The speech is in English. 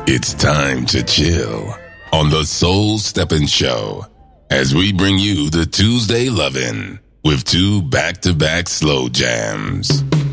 It's time to chill on the Soul Steppin' Show as we bring you the Tuesday Lovin' with two back-to-back slow jams.